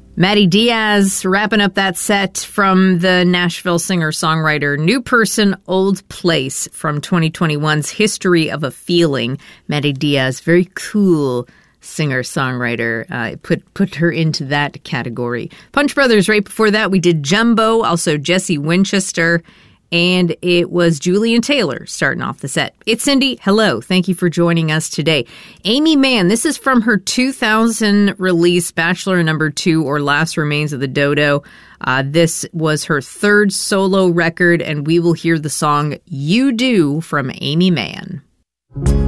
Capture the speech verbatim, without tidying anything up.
Maddie Diaz wrapping up that set from the Nashville singer-songwriter New Person, Old Place from twenty twenty-one's History of a Feeling. Maddie Diaz, very cool singer-songwriter. Uh, put put her into that category. Punch Brothers, right before that, we did Jumbo, also Jesse Winchester, and it was Julian Taylor starting off the set. It's Cindy. Hello. Thank you for joining us today. Aimee Mann, this is from her two thousand release, Bachelor Number Two, or Last Remains of the Dodo. Uh, this was her third solo record, and we will hear the song You Do from Aimee Mann.